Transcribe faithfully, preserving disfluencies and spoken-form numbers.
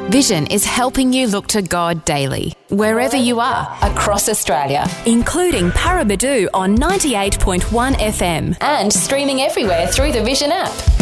Vision is helping you look to God daily, wherever you are, across Australia. Including Parabadoo on ninety-eight point one F M. And streaming everywhere through the Vision app.